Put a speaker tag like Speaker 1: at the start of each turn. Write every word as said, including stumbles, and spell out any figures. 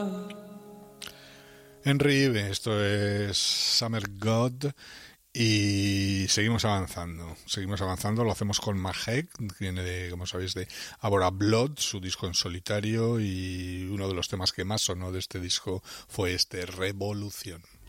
Speaker 1: Henry, esto es Summer God y seguimos avanzando, seguimos avanzando, lo hacemos con Mahek, que viene de, como sabéis, de Abora Blood, su disco en solitario, y uno de los temas que más sonó de este disco fue este Revolución.